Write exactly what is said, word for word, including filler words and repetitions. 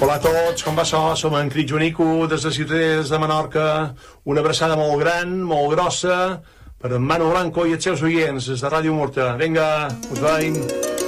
Hola a tots, com va això? Som en Crit Joanico, des de Ciutadans de Menorca. Una abraçada molt gran, molt grossa, per en Manu Blanco i els seus oients, des de Ràdio Murta. Vinga, us veiem.